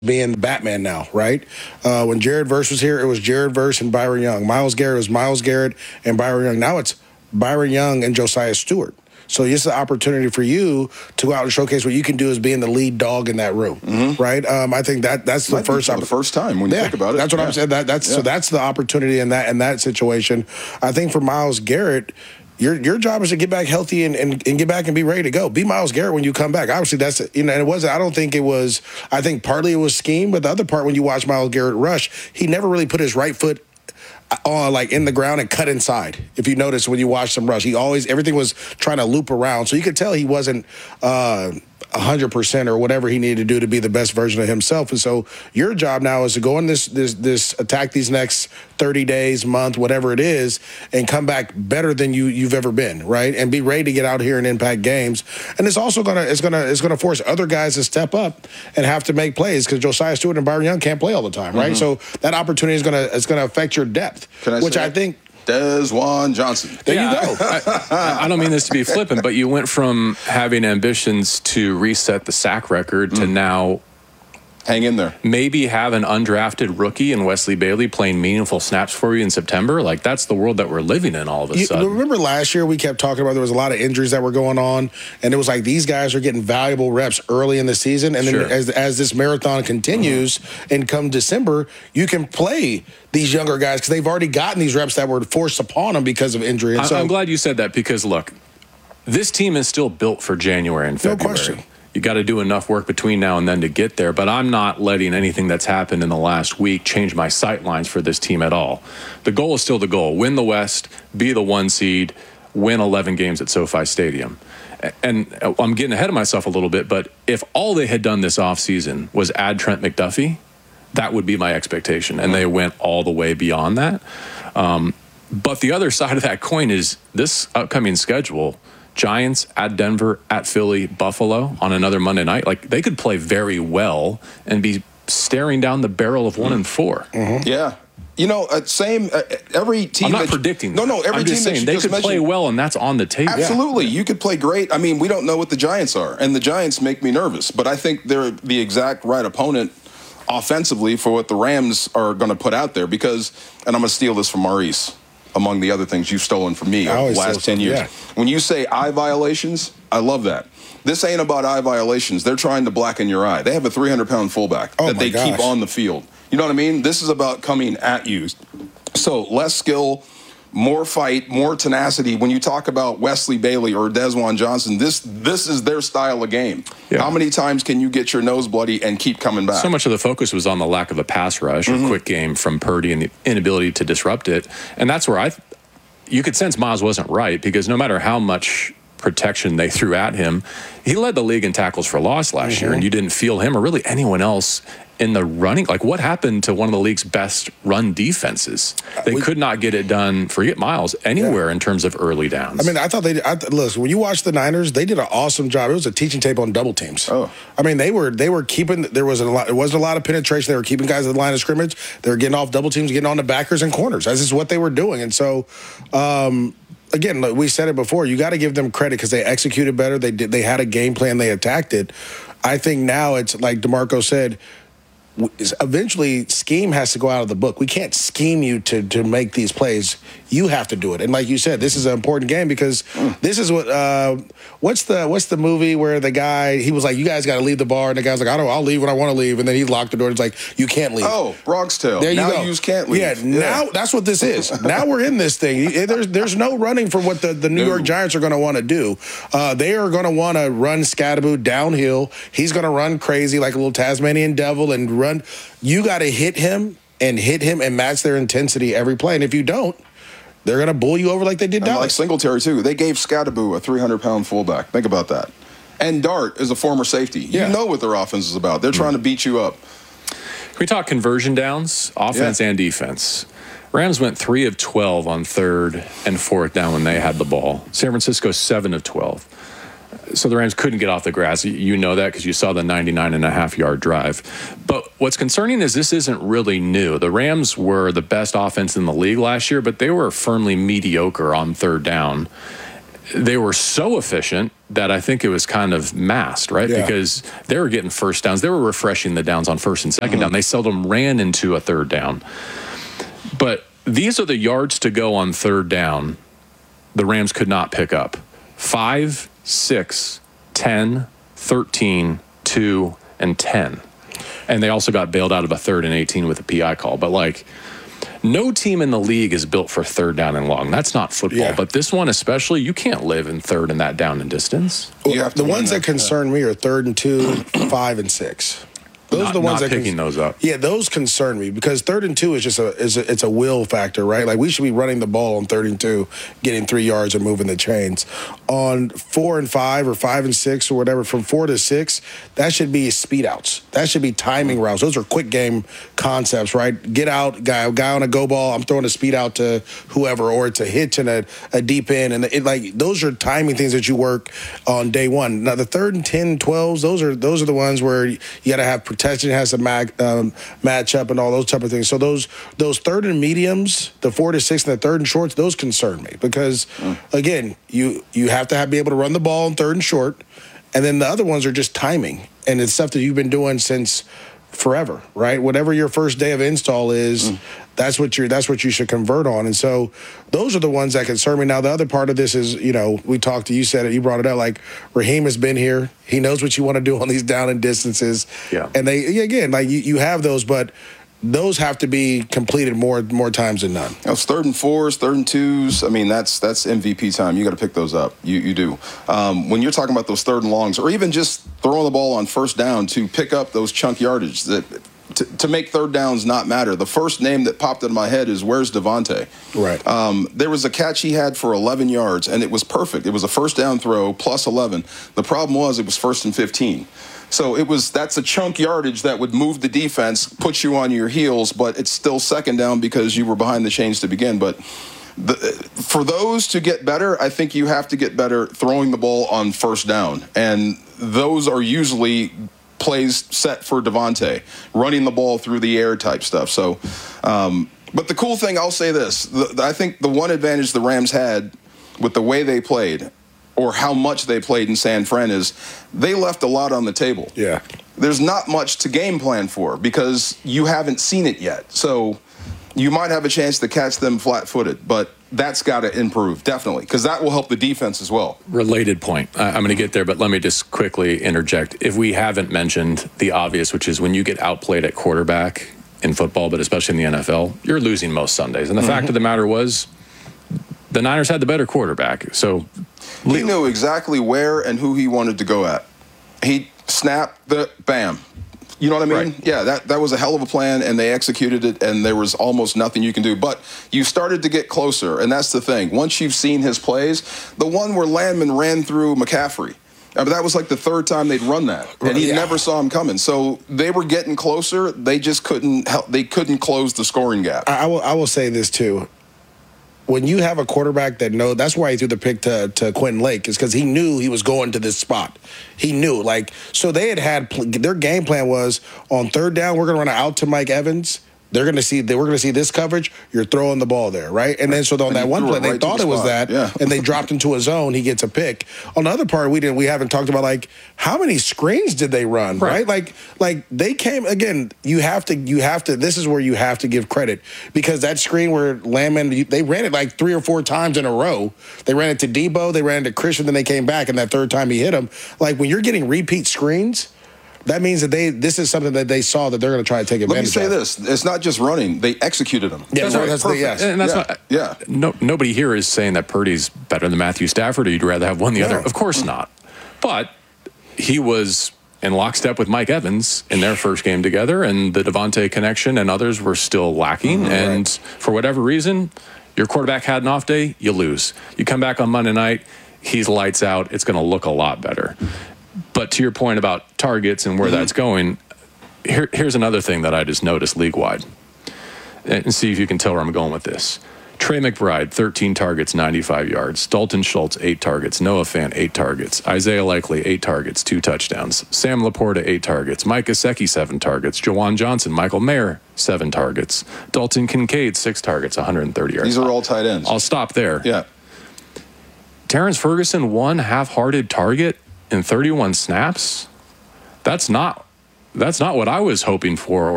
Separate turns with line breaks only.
being Batman now, right? When Jared Verse was here, it was Jared Verse and Byron Young. Myles Garrett was Myles Garrett and Byron Young. Now it's Byron Young and Josiah Stewart. So it's an opportunity for you to go out and showcase what you can do as being the lead dog in that room, right? I think that's the
first time when you think about it.
That's what I'm saying. So that's the opportunity in that situation. I think for Myles Garrett, your job is to get back healthy and get back and be ready to go. Be Myles Garrett when you come back. Obviously, that's and it wasn't. I don't think it was. I think partly it was scheme, but the other part, when you watch Myles Garrett rush, he never really put his right foot on like in the ground and cut inside. If you notice when you watch him rush, everything was trying to loop around. So you could tell he wasn't 100% or whatever he needed to do to be the best version of himself. And so your job now is to go in this attack these next 30 days, month, whatever it is, and come back better than you've ever been, right? And be ready to get out here and impact games. And it's also gonna force other guys to step up and have to make plays, because Josiah Stewart and Byron Young can't play all the time, right? So that opportunity is gonna affect your depth, which I think.
Desjuan Johnson.
There you go.
I don't mean this to be flippant, but you went from having ambitions to reset the sack record to now
hang in there.
Maybe have an undrafted rookie in Wesley Bailey playing meaningful snaps for you in September. Like, that's the world that we're living in all of a sudden.
Remember last year we kept talking about there was a lot of injuries that were going on, and it was like these guys are getting valuable reps early in the season, and then as this marathon continues and come December, you can play these younger guys because they've already gotten these reps that were forced upon them because of injury. And
I'm glad you said that, because, look, this team is still built for January and February.
No question.
You got to do enough work between now and then to get there, but I'm not letting anything that's happened in the last week change my sight lines for this team at all. The goal is still the goal. Win the West, be the 1 seed, win 11 games at SoFi Stadium. And I'm getting ahead of myself a little bit, but if all they had done this offseason was add Trent McDuffie, that would be my expectation, and they went all the way beyond that. But the other side of that coin is this upcoming schedule. Giants, at Denver, at Philly, Buffalo on another Monday night. Like, they could play very well and be staring down the barrel of 1-4.
Yeah. You know, every team.
I'm not predicting.
No, every
I'm
team
just saying they could play well, and that's on the table.
Absolutely. You could play great. I mean, we don't know what the Giants are, and the Giants make me nervous, but I think they're the exact right opponent offensively for what the Rams are going to put out there, because, and I'm going to steal this from Maurice, among the other things you've stolen from me over the last 10 years. Yeah. When you say eye violations, I love that. This ain't about eye violations. They're trying to blacken your eye. They have a 300-pound fullback that they keep on the field. You know what I mean? This is about coming at you. So less skill, more fight, more tenacity. When you talk about Wesley Bailey or Desjuan Johnson, this is their style of game. Yeah. How many times can you get your nose bloody and keep coming back?
So much of the focus was on the lack of a pass rush or quick game from Purdy and the inability to disrupt it. And that's where you could sense Miles wasn't right, because no matter how much protection they threw at him, he led the league in tackles for loss last year, and you didn't feel him or really anyone else in the running. Like, what happened to one of the league's best run defenses? They could not get it done, forget Miles, anywhere in terms of early downs.
I mean, I thought listen, when you watch the Niners, they did an awesome job. It was a teaching tape on double teams. I mean, they were keeping, it wasn't a lot of penetration. They were keeping guys at the line of scrimmage. They were getting off double teams, getting on the backers and corners. That's just what they were doing. And so, again, we said it before, you got to give them credit because they executed better. They had a game plan. They attacked it. I think now it's like DeMarco said, eventually scheme has to go out of the book. We can't scheme you to make these plays. You have to do it. And like you said, this is an important game, because this is what what's the movie where the guy, he was like, you guys got to leave the bar, and the guy's like, I'll leave when I want to leave, and then he locked the door and it's like, you can't leave.
Oh, Bronx Tale.
There you
now
go.
You can't leave.
Yeah, now that's what this is. Now we're in this thing. There's no running from what the New York Giants are going to want to do. They are going to want to run Scatterboo downhill. He's going to run crazy like a little Tasmanian devil and run. You got to hit him and match their intensity every play. And if you don't, they're going to bull you over like they did Dallas.
Like Singletary, too. They gave Scatterboo a 300-pound fullback. Think about that. And Dart is a former safety. You know what their offense is about. They're trying to beat you up.
Can we talk conversion downs, offense and defense? Rams went 3 of 12 on 3rd and 4th down when they had the ball. San Francisco 7 of 12. So the Rams couldn't get off the grass. You know that because you saw the 99.5-yard drive. But what's concerning is this isn't really new. The Rams were the best offense in the league last year, but they were firmly mediocre on 3rd down. they were so efficient that I think it was kind of masked, right?
Yeah.
Because they were getting first downs. They were refreshing the downs on first and 2nd down. They seldom ran into a third down. But these are the yards to go on third down the Rams could not pick up. 5, 6, 10, 13, 2, and 10. And they also got bailed out of a 3rd and 18 with a PI call. But, like, no team in the league is built for third down and long. That's not football.
Yeah.
But this one especially, you can't live in third and that down and distance.
You have to
The ones
win
that concern me are 3rd and 2, 5 and 6. Those are the ones
not
that
picking those up.
Yeah, those concern me because 3rd and 2 is just it's a will factor, right? Like we should be running the ball on 3rd and 2, getting 3 yards and moving the chains. On 4 and 5 or 5 and 6 or whatever, from 4 to 6, that should be speed outs. That should be timing routes. Those are quick game concepts, right? Get out, guy on a go ball. I'm throwing a speed out to whoever, or it's a hitch and a deep in, and like those are timing things that you work on day one. Now the 3rd and 10, 12s, those are the ones where you got to have protection, has to match up and all those type of things. So those 3rd and mediums, the 4 to 6 and the 3rd and shorts, those concern me because again, you have to be able to run the ball on 3rd and short, and then the other ones are just timing, and it's stuff that you've been doing since forever, right? Whatever your first day of install is, that's what you should convert on. And so those are the ones that concern me. Now the other part of this is, we talked to you, said it, you brought it up, like Raheem has been here. He knows what you want to do on these down and distances.
Yeah.
And you have those, but those have to be completed more times than none.
It's 3rd and 4s, 3rd and 2s. I mean, that's MVP time. You got to pick those up. You do. When you're talking about those 3rd and longs, or even just throwing the ball on first down to pick up those chunk yardage that to make third downs not matter. The first name that popped into my head is where's Devontae?
Right.
There was a catch he had for 11 yards, and it was perfect. It was a first down throw plus 11. The problem was it was 1st and 15. So that's a chunk yardage that would move the defense, put you on your heels, but it's still 2nd down because you were behind the chains to begin. But for those to get better, I think you have to get better throwing the ball on first down. And those are usually plays set for Devontae, running the ball through the air type stuff. So, but the cool thing, I'll say this, I think the one advantage the Rams had with the way they played, or how much they played in San Fran, is they left a lot on the table.
Yeah.
There's not much to game plan for because you haven't seen it yet. So you might have a chance to catch them flat-footed, but that's got to improve, definitely, because that will help the defense as well.
Related point. I'm going to get there, but let me just quickly interject. If we haven't mentioned the obvious, which is when you get outplayed at quarterback in football, but especially in the NFL, you're losing most Sundays. And the fact of the matter was, the Niners had the better quarterback. So
he knew exactly where and who he wanted to go at. He snapped the bam. You know what I mean?
Right.
Yeah, that was a hell of a plan, and they executed it, and there was almost nothing you can do. But you started to get closer, and that's the thing. Once you've seen his plays, the one where Landman ran through McCaffrey, that was like the 3rd time they'd run that, and he never saw him coming. So they were getting closer. They just couldn't help. They couldn't close the scoring gap.
I will say this too. When you have a quarterback that's why he threw the pick to Quentin Lake, is because he knew he was going to this spot. He knew, so they had their game plan was on 3rd down, we're going to run out to Mike Evans. We're going to see this coverage. You're throwing the ball there, right? And then so on that one play, they thought it was that, and they dropped into a zone. He gets a pick. On the other part, we haven't talked about how many screens did they run, right? Like they came again. You have to. This is where you have to give credit, because that screen where Landman, they ran it like 3 or 4 times in a row. They ran it to Debo, they ran it to Christian, then they came back, and that 3rd time he hit him. Like when you're getting repeat screens, that means that this is something that they saw that they're going to try to take advantage of.
Let me say this. It's not just running. They executed them.
Yeah,
that's
perfect.
And that's nobody here is saying that Purdy's better than Matthew Stafford, or you'd rather have one the other. Of course not. But he was in lockstep with Mike Evans in their first game together, and the Devontae connection and others were still lacking. And for whatever reason, your quarterback had an off day, you lose. You come back on Monday night, he's lights out. It's going to look a lot better. But to your point about targets and where that's going, here's another thing that I just noticed league-wide. And see if you can tell where I'm going with this. Trey McBride, 13 targets, 95 yards. Dalton Schultz, 8 targets. Noah Fant, 8 targets. Isaiah Likely, 8 targets, 2 touchdowns. Sam Laporta, 8 targets. Mike Gesicki, 7 targets. Jawan Johnson, Michael Mayer, 7 targets. Dalton Kincaid, 6 targets, 130 yards.
These are all tight ends.
I'll stop there.
Yeah.
Terrence Ferguson, one half-hearted target in 31 snaps. That's not what I was hoping for